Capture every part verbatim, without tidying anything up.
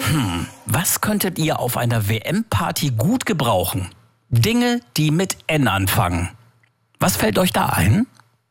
Hm, was könntet ihr auf einer W M-Party gut gebrauchen? Dinge, die mit N anfangen. Was fällt euch da ein?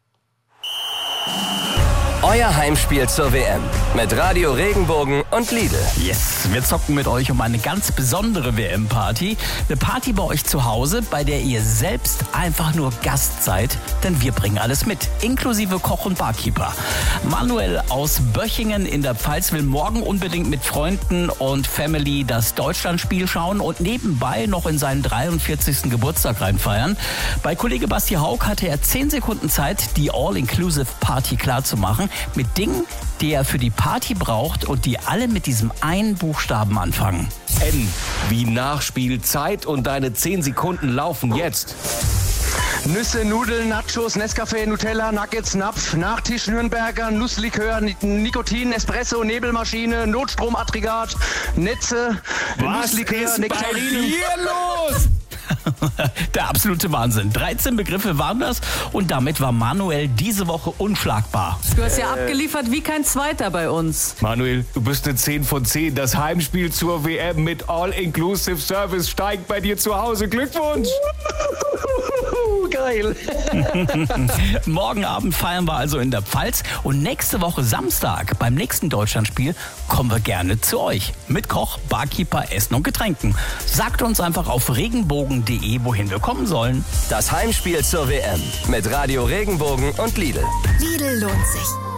Euer Heimspiel zur W M mit Radio Regenbogen und Lidl. Yes, wir zocken mit euch um eine ganz besondere W M-Party. Eine Party bei euch zu Hause, bei der ihr selbst einfach nur Gast seid, denn wir bringen alles mit, inklusive Koch und Barkeeper. Manuel aus Böchingen in der Pfalz will morgen unbedingt mit Freunden und Family das Deutschlandspiel schauen und nebenbei noch in seinen dreiundvierzigsten Geburtstag reinfeiern. Bei Kollege Basti Haug hatte er zehn Sekunden Zeit, die All-Inclusive-Party klarzumachen, mit Dingen, die er für die Party braucht und die alle mit diesem einen Buchstaben anfangen. N wie Nachspielzeit und deine zehn Sekunden laufen jetzt. Nüsse, Nudeln, Nachos, Nescafé, Nutella, Nuggets, Napf, Nachtisch, Nürnberger, Nusslikör, Nikotin, Espresso, Nebelmaschine, Notstromaggregat, Netze, Was Nusslikör, ist bei Nektarinen. dir los? Der absolute Wahnsinn. dreizehn Begriffe waren das und damit war Manuel diese Woche unschlagbar. Du hast ja abgeliefert wie kein Zweiter bei uns. Manuel, du bist eine zehn von zehn. Das Heimspiel zur W M mit All-Inclusive Service steigt bei dir zu Hause. Glückwunsch! Geil. Morgen Abend feiern wir also in der Pfalz und nächste Woche Samstag beim nächsten Deutschlandspiel kommen wir gerne zu euch. Mit Koch, Barkeeper, Essen und Getränken. Sagt uns einfach auf regenbogen punkt de, wohin wir kommen sollen. Das Heimspiel zur W M mit Radio Regenbogen und Lidl. Lidl lohnt sich.